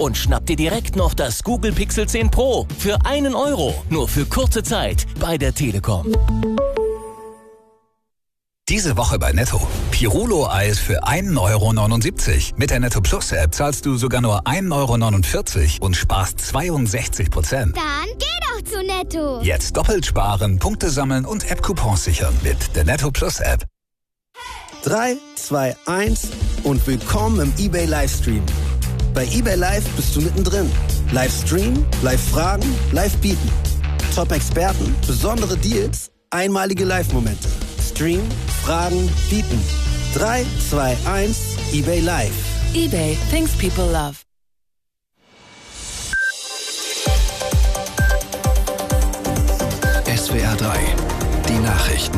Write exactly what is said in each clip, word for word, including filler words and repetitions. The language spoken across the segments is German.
und schnapp dir direkt noch das Google Pixel zehn Pro für einen Euro. Nur für kurze Zeit bei der Telekom. Diese Woche bei Netto. Pirulo-Eis für einen Euro neunundsiebzig. Mit der Netto Plus App zahlst du sogar nur einen Euro neunundvierzig und sparst zweiundsechzig Prozent. Dann geh doch zu Netto. Jetzt doppelt sparen, Punkte sammeln und App-Coupons sichern mit der Netto Plus App. drei, zwei, eins und willkommen im eBay Livestream. Bei eBay Live bist du mittendrin. Livestream, Live-Fragen, Live-Bieten. Top-Experten, besondere Deals, einmalige Live-Momente. Stream, Fragen, Bieten. drei, zwei, eins, eBay Live. eBay, things people love. S W R drei, die Nachrichten.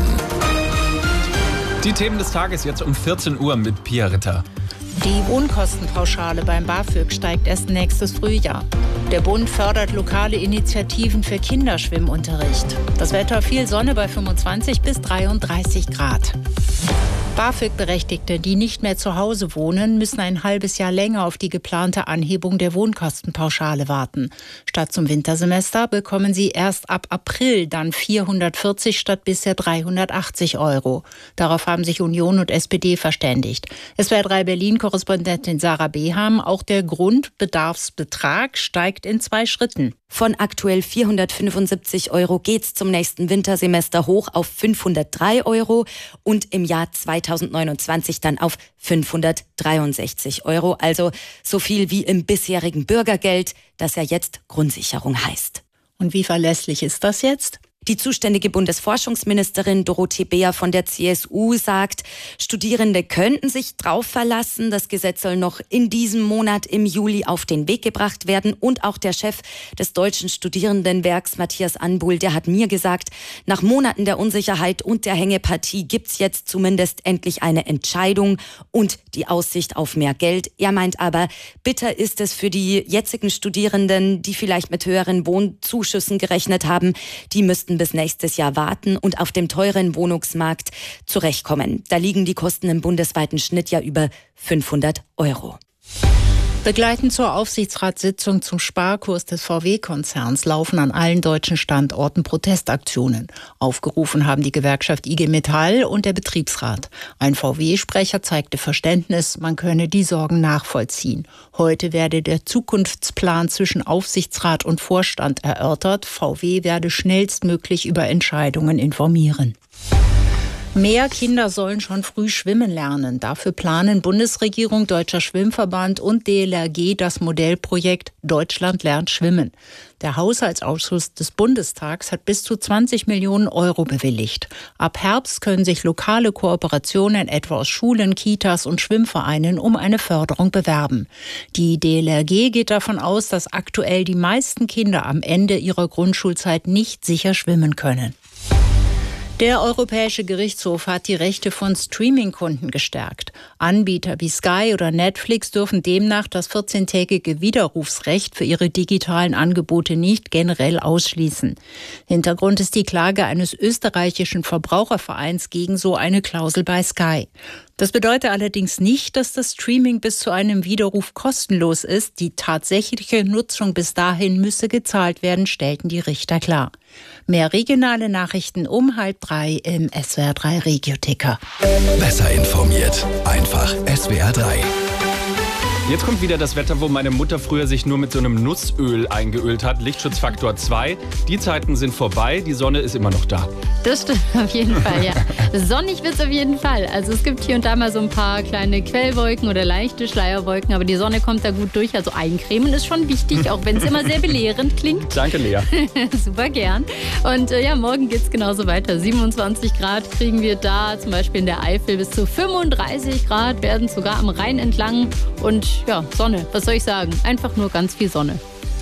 Die Themen des Tages jetzt um vierzehn Uhr mit Pia Ritter. Die Wohnkostenpauschale beim BAföG steigt erst nächstes Frühjahr. Der Bund fördert lokale Initiativen für Kinderschwimmunterricht. Das Wetter: viel Sonne bei fünfundzwanzig bis dreiunddreißig Grad. BAföG-Berechtigte, die nicht mehr zu Hause wohnen, müssen ein halbes Jahr länger auf die geplante Anhebung der Wohnkostenpauschale warten. Statt zum Wintersemester bekommen sie erst ab April dann vierhundertvierzig statt bisher dreihundertachtzig Euro. Darauf haben sich Union und S P D verständigt. S W R drei Berlin-Korrespondentin Sarah Beham: Auch der Grundbedarfsbetrag steigt in zwei Schritten. Von aktuell vierhundertfünfundsiebzig Euro geht's zum nächsten Wintersemester hoch auf fünfhundertdrei Euro und im Jahr zweitausendneunundzwanzig dann auf fünfhundertdreiundsechzig Euro. Also so viel wie im bisherigen Bürgergeld, das ja jetzt Grundsicherung heißt. Und wie verlässlich ist das jetzt? Die zuständige Bundesforschungsministerin Dorothee Beer von der C S U sagt, Studierende könnten sich drauf verlassen. Das Gesetz soll noch in diesem Monat im Juli auf den Weg gebracht werden. Und auch der Chef des Deutschen Studierendenwerks, Matthias Anbuhl, der hat mir gesagt, nach Monaten der Unsicherheit und der Hängepartie gibt's jetzt zumindest endlich eine Entscheidung und die Aussicht auf mehr Geld. Er meint aber, bitter ist es für die jetzigen Studierenden, die vielleicht mit höheren Wohnzuschüssen gerechnet haben. Die müssten bis nächstes Jahr warten und auf dem teuren Wohnungsmarkt zurechtkommen. Da liegen die Kosten im bundesweiten Schnitt ja über fünfhundert Euro. Begleitend zur Aufsichtsratssitzung zum Sparkurs des V W-Konzerns laufen an allen deutschen Standorten Protestaktionen. Aufgerufen haben die Gewerkschaft I G Metall und der Betriebsrat. Ein V W-Sprecher zeigte Verständnis, man könne die Sorgen nachvollziehen. Heute werde der Zukunftsplan zwischen Aufsichtsrat und Vorstand erörtert. V W werde schnellstmöglich über Entscheidungen informieren. Mehr Kinder sollen schon früh schwimmen lernen. Dafür planen Bundesregierung, Deutscher Schwimmverband und D L R G das Modellprojekt Deutschland lernt schwimmen. Der Haushaltsausschuss des Bundestags hat bis zu zwanzig Millionen Euro bewilligt. Ab Herbst können sich lokale Kooperationen etwa aus Schulen, Kitas und Schwimmvereinen um eine Förderung bewerben. Die D L R G geht davon aus, dass aktuell die meisten Kinder am Ende ihrer Grundschulzeit nicht sicher schwimmen können. Der Europäische Gerichtshof hat die Rechte von Streaming-Kunden gestärkt. Anbieter wie Sky oder Netflix dürfen demnach das vierzehntägige Widerrufsrecht für ihre digitalen Angebote nicht generell ausschließen. Hintergrund ist die Klage eines österreichischen Verbrauchervereins gegen so eine Klausel bei Sky. Das bedeutet allerdings nicht, dass das Streaming bis zu einem Widerruf kostenlos ist. Die tatsächliche Nutzung bis dahin müsse gezahlt werden, stellten die Richter klar. Mehr regionale Nachrichten um halb drei im S W R drei Regioticker. Besser informiert. Einfach S W R drei. Jetzt kommt wieder das Wetter, wo meine Mutter früher sich nur mit so einem Nussöl eingeölt hat. Lichtschutzfaktor zwei. Die Zeiten sind vorbei, die Sonne ist immer noch da. Das stimmt auf jeden Fall, ja. Sonnig wird es auf jeden Fall. Also es gibt hier und da mal so ein paar kleine Quellwolken oder leichte Schleierwolken, aber die Sonne kommt da gut durch. Also eincremen ist schon wichtig, auch wenn es immer sehr belehrend klingt. Danke, Lea. Super gern. Und äh, ja, morgen geht es genauso weiter. siebenundzwanzig Grad kriegen wir da, zum Beispiel in der Eifel bis zu fünfunddreißig Grad, werden sogar am Rhein entlang. Und ja, Sonne, was soll ich sagen? Einfach nur ganz viel Sonne.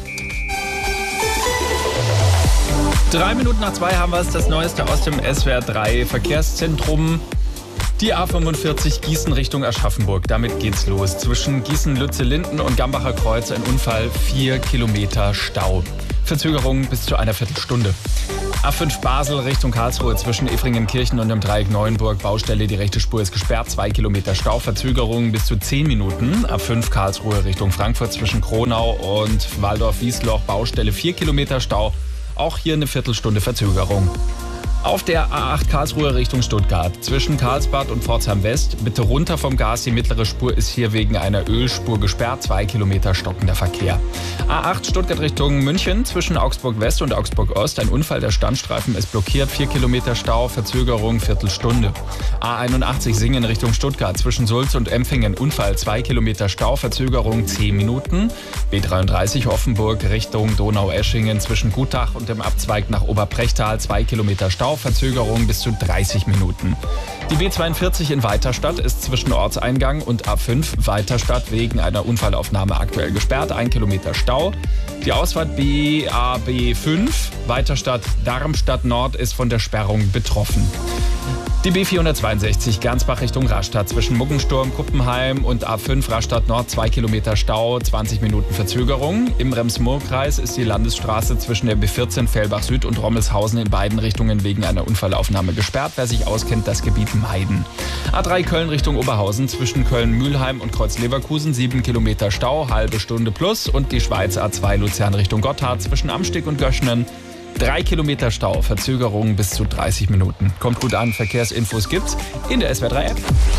Drei Minuten nach zwei haben wir es, das Neueste aus dem S W R drei Verkehrszentrum. Die A fünfundvierzig Gießen Richtung Aschaffenburg. Damit geht's los. Zwischen Gießen-Lütze-Linden und Gambacher Kreuz ein Unfall, vier Kilometer Stau. Verzögerung bis zu einer Viertelstunde. A fünf Basel Richtung Karlsruhe zwischen Efringenkirchen und dem Dreieck Neuenburg. Baustelle, die rechte Spur ist gesperrt. Zwei Kilometer Stau, Verzögerungen bis zu zehn Minuten. A fünf Karlsruhe Richtung Frankfurt zwischen Kronau und Waldorf-Wiesloch. Baustelle, vier Kilometer Stau. Auch hier eine Viertelstunde Verzögerung. Auf der A acht Karlsruhe Richtung Stuttgart zwischen Karlsbad und Pforzheim West. Bitte runter vom Gas. Die mittlere Spur ist hier wegen einer Ölspur gesperrt. Zwei Kilometer stockender Verkehr. A acht Stuttgart Richtung München zwischen Augsburg West und Augsburg Ost. Ein Unfall, der Standstreifen ist blockiert. Vier Kilometer Stau, Verzögerung, Viertelstunde. A einundachtzig Singen Richtung Stuttgart zwischen Sulz und Empfingen. Unfall, zwei Kilometer Stau, Verzögerung, zehn Minuten. B dreiunddreißig Offenburg Richtung Donaueschingen zwischen Gutach und dem Abzweig nach Oberbrechtal. Zwei Kilometer Stau, Verzögerung bis zu dreißig Minuten. Die B zweiundvierzig in Weiterstadt ist zwischen Ortseingang und A fünf Weiterstadt wegen einer Unfallaufnahme aktuell gesperrt. Ein Kilometer Stau. Die Ausfahrt B A B fünf Weiterstadt Darmstadt Nord ist von der Sperrung betroffen. Die B vierhundertzweiundsechzig Gernsbach Richtung Rastatt zwischen Muggensturm, Kuppenheim und A fünf Rastatt Nord. Zwei Kilometer Stau, zwanzig Minuten Verzögerung. Im Rems-Murr-Kreis ist die Landesstraße zwischen der B vierzehn Fellbach Süd und Rommelshausen in beiden Richtungen wegen einer Unfallaufnahme gesperrt. Wer sich auskennt, das Gebiet meiden. A drei Köln Richtung Oberhausen zwischen Köln-Mühlheim und Kreuz-Leverkusen. Sieben Kilometer Stau, halbe Stunde plus. Und die Schweiz A zwei Luzern Richtung Gotthard zwischen Amstig und Göschnen. Drei Kilometer Stau, Verzögerung bis zu dreißig Minuten. Kommt gut an, Verkehrsinfos gibt's in der S W R drei App.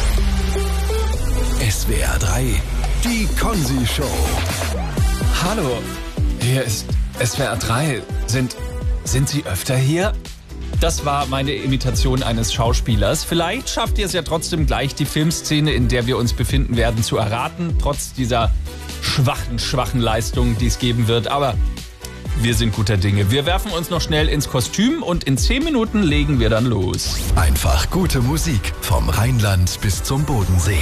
S W R drei, die Konzi-Show. Hallo, hier ist S W R drei. Sind, sind Sie öfter hier? Das war meine Imitation eines Schauspielers. Vielleicht schafft ihr es ja trotzdem gleich, die Filmszene, in der wir uns befinden werden, zu erraten. Trotz dieser schwachen, schwachen Leistung, die es geben wird. Aber wir sind guter Dinge. Wir werfen uns noch schnell ins Kostüm und in zehn Minuten legen wir dann los. Einfach gute Musik vom Rheinland bis zum Bodensee.